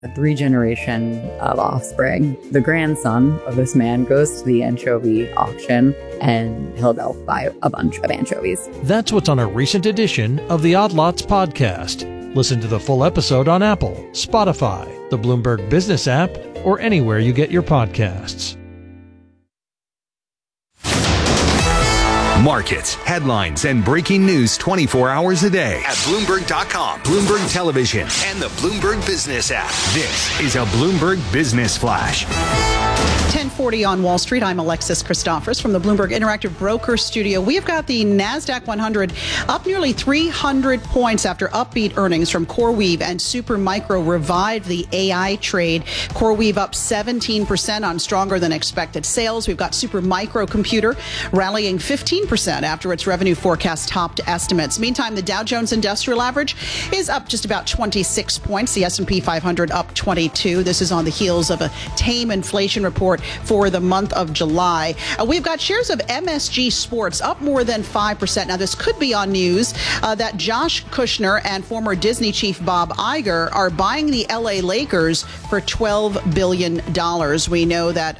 A 3-generation of offspring. The grandson of this man goes to the anchovy auction and he'll buy a bunch of anchovies. That's what's on a recent edition of the Odd Lots podcast. Listen to the full episode on Apple, Spotify, the Bloomberg Business app, or anywhere you get your podcasts. Markets, headlines, and breaking news 24 hours a day at Bloomberg.com, Bloomberg Television, and the Bloomberg Business app. This is a Bloomberg Business Flash. 10:40 on Wall Street. I'm Alexis Christophers from the Bloomberg Interactive Broker Studio. We have got the NASDAQ 100 up nearly 300 points after upbeat earnings from CoreWeave and Supermicro revived the AI trade. CoreWeave up 17% on stronger than expected sales. We've got Supermicro Computer rallying 15% after its revenue forecast topped estimates. Meantime, the Dow Jones Industrial Average is up just about 26 points. The S&P 500 up 22. This is on the heels of a tame inflation report for the month of July. We've got shares of MSG Sports up more than 5%. Now, this could be on news that Josh Kushner and former Disney chief Bob Iger are buying the LA Lakers for $12 billion. We know that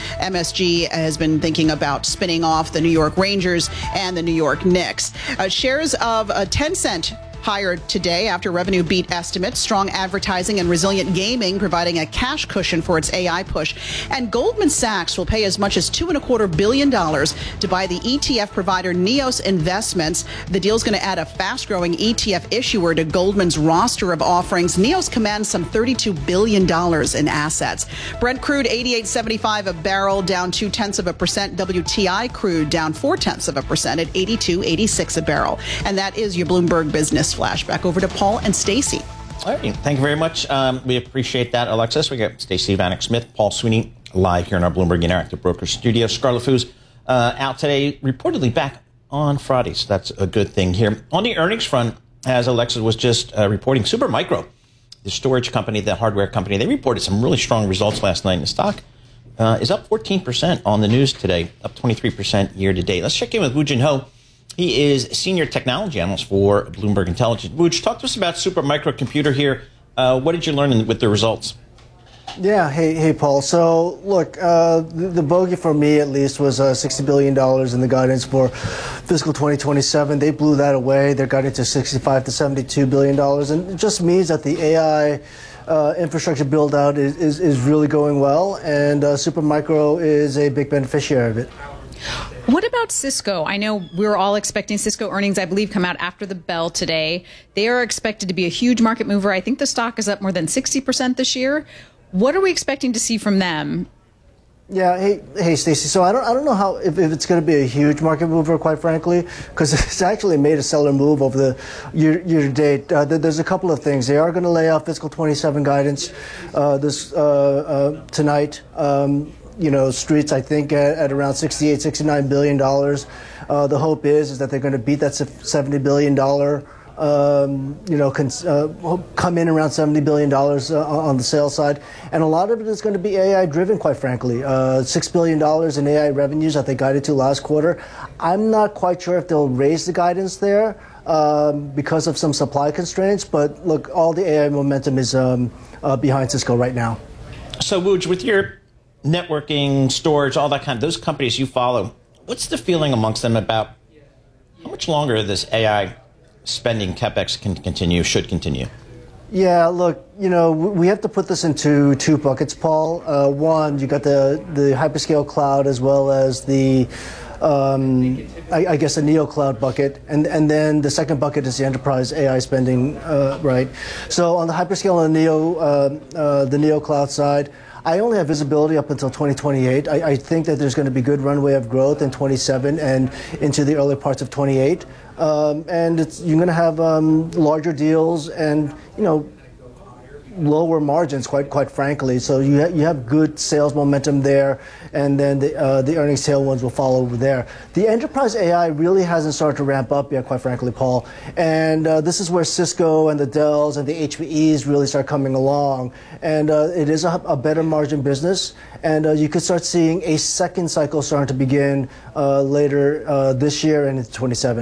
MSG has been thinking about spinning off the New York Rangers and the New York Knicks. Shares of Tencent higher today after revenue beat estimates. Strong advertising and resilient gaming providing a cash cushion for its AI push. And Goldman Sachs will pay as much as $2.25 billion to buy the ETF provider Neos Investments. The deal is going to add a fast-growing ETF issuer to Goldman's roster of offerings. Neos commands some $32 billion in assets. Brent crude 88.75 a barrel, down 0.2%. WTI crude down 0.4% at 82.86 a barrel. And that is your Bloomberg Business Flash. Back over to Paul and Stacey. All right. Thank you very much. We appreciate that, Alexis. We got Stacey Vanek Smith, Paul Sweeney, live here in our Bloomberg Interactive Broker Studio. Scarlet Foods out today, reportedly back on Friday, so that's a good thing here. On the earnings front, as Alexis was just reporting, Supermicro, the storage company, the hardware company, they reported some really strong results last night. And the stock is up 14% on the news today, up 23% year to date. Let's check in with Woo Jin Ho. He is Senior Technology Analyst for Bloomberg Intelligence. Wooj, talk to us about Supermicro Computer here. What did you learn with the results? Yeah, hey, Paul. So, look, the bogey for me, at least, was $60 billion in the guidance for fiscal 2027. They blew that away. They're guiding to $65 to $72 billion. And it just means that the AI infrastructure build-out is really going well, and Supermicro is a big beneficiary of it. What about Cisco? I know we're all expecting Cisco earnings, I believe, come out after the bell today. They are expected to be a huge market mover. I think the stock is up more than 60% this year. What are we expecting to see from them? Yeah, hey, Stacey. So I don't know how if it's going to be a huge market mover, quite frankly, because it's actually made a seller move over the year to date. There's a couple of things. They are going to lay out fiscal 27 guidance tonight. Streets, I think, at around $69 billion. The hope is that they're going to beat that $70 billion, come in around $70 billion on the sales side. And a lot of it is going to be AI-driven, quite frankly. $6 billion in AI revenues that they guided to last quarter. I'm not quite sure if they'll raise the guidance there because of some supply constraints. But, look, all the AI momentum is behind Cisco right now. So, Wooj, with your networking, storage, all that those companies you follow, what's the feeling amongst them about how much longer this AI spending CapEx should continue? Yeah, look, we have to put this into two buckets, Paul. One, you got the hyperscale cloud as well as the I guess a neo cloud bucket, and then the second bucket is the enterprise AI spending, right? So on the hyperscale and the neo cloud side, I only have visibility up until 2028. I think that there's going to be good runway of growth in 27 and into the early parts of 28. And you're going to have larger deals and, lower margins, quite frankly. So you have good sales momentum there, and then the earnings tailwinds will follow over there. The enterprise AI really hasn't started to ramp up yet, quite frankly, Paul. And this is where Cisco and the Dells and the HPEs really start coming along. And it is a better margin business. And you could start seeing a second cycle starting to begin later this year and into 27.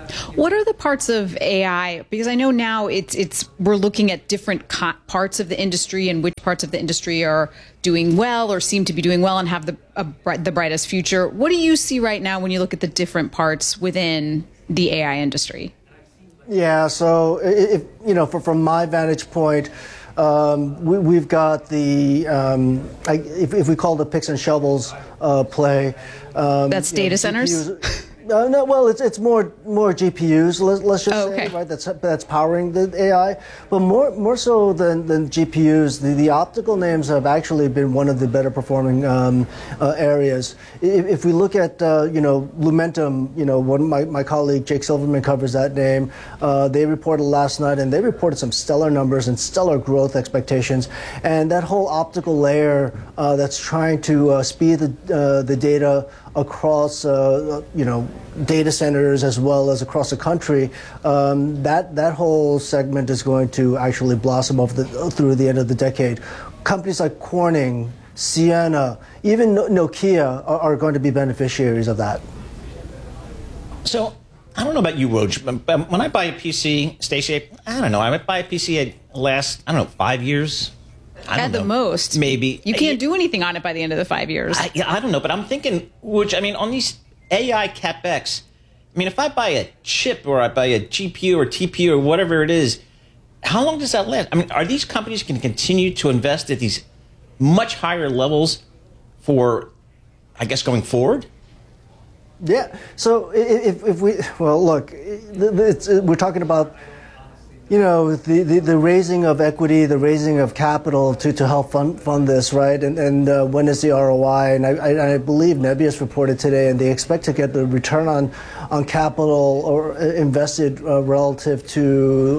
What are the parts of AI? Because I know now we're looking at different parts of the industry and which parts of the industry are doing well or seem to be doing well and have the brightest future. What do you see right now when you look at the different parts within the AI industry? Yeah, so from my vantage point, we've got the if we call the picks and shovels play. That's data centers. No, well, it's more GPUs. Let's just say, right? That's powering the AI, but more so than GPUs, the optical names have actually been one of the better performing areas. If we look at Lumentum, my colleague Jake Silverman covers that name. They reported last night, and they reported some stellar numbers and stellar growth expectations. And that whole optical layer that's trying to speed the data across data centers as well as across the country, that whole segment is going to actually blossom through the end of the decade. Companies like Corning, Ciena, even Nokia are going to be beneficiaries of that. So I don't know about you, Woj, but when I buy a PC, Stacey, I don't know, I might buy a PC that lasts, 5 years. At the most. Maybe. You can't do anything on it by the end of the 5 years. I don't know, but I'm thinking, on these AI CapEx, if I buy a chip or I buy a GPU or TPU or whatever it is, how long does that last? Are these companies going to continue to invest at these much higher levels for, I guess, going forward? Yeah. So we're talking about the raising of equity, the raising of capital to help fund this, right? And when is the ROI? And I believe Nebius reported today, and they expect to get the return on capital or invested relative to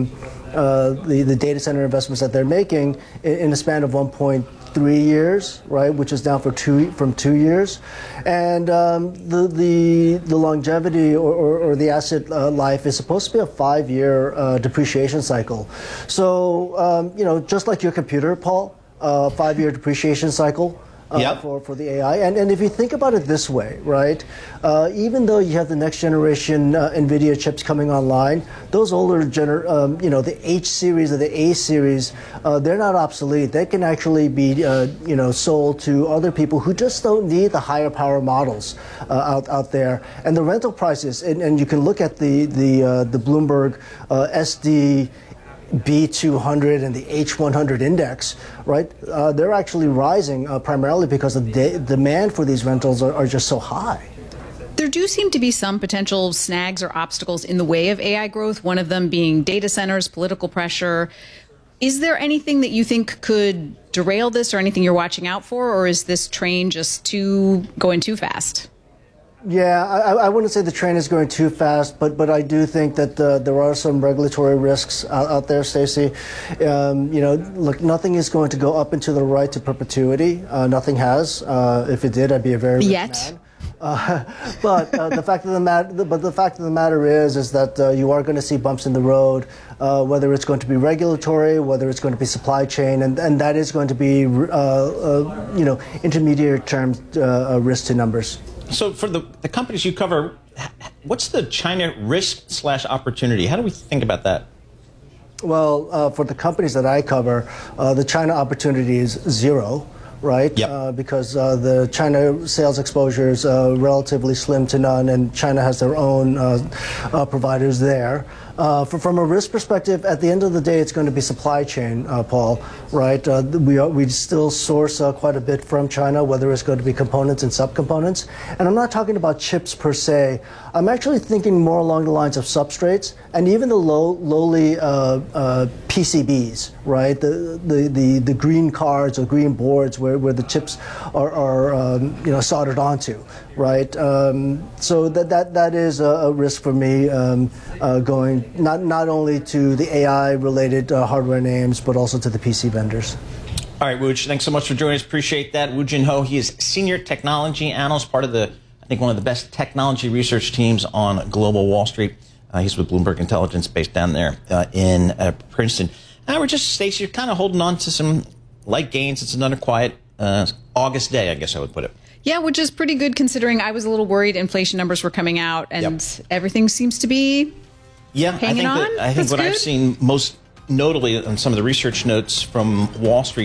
the data center investments that they're making in a span of 1.3 years, right, which is down from 2 years, and the longevity or the asset life is supposed to be a 5-year depreciation cycle. So just like your computer, Paul, 5-year depreciation cycle. For the AI. And if you think about it this way, right, even though you have the next generation NVIDIA chips coming online, those older, the H series or the A series, they're not obsolete. They can actually be, sold to other people who just don't need the higher power models out there. And the rental prices, and you can look at the Bloomberg SD B200 and the H100 index, right? They're actually rising primarily because the demand for these rentals are just so high. There do seem to be some potential snags or obstacles in the way of AI growth, one of them being data centers, political pressure. Is there anything that you think could derail this or anything you're watching out for, or is this train just going too fast? Yeah, I wouldn't say the train is going too fast, but I do think that there are some regulatory risks out there, Stacey. Look, nothing is going to go up and to the right to perpetuity. Nothing has. If it did, I'd be a very rich man. But the fact of the matter is that you are going to see bumps in the road, whether it's going to be regulatory, whether it's going to be supply chain, and that is going to be intermediate term risk to numbers. So for the companies you cover, what's the China risk / opportunity? How do we think about that? Well, for the companies that I cover, the China opportunity is zero, right? Yep. Because the China sales exposure is relatively slim to none, and China has their own providers there. From a risk perspective, at the end of the day, it's going to be supply chain, Paul, right? We still source quite a bit from China, whether it's going to be components and subcomponents. And I'm not talking about chips per se. I'm actually thinking more along the lines of substrates and even the lowly PCBs, right? The green cards or green boards where the chips are soldered onto, right? So that is a risk for me going not only to the AI-related hardware names, but also to the PC vendors. All right, Wooj, thanks so much for joining us. Appreciate that. Woo Jin Ho, he is Senior Technology Analyst, part of one of the best technology research teams on Global Wall Street. He's with Bloomberg Intelligence based down there in Princeton. Now we're just, Stacey, you're kind of holding on to some light gains. It's another quiet August day, I guess I would put it. Yeah, which is pretty good considering I was a little worried inflation numbers were coming out and everything seems to be hanging on. I think what I've seen most notably on some of the research notes from Wall Street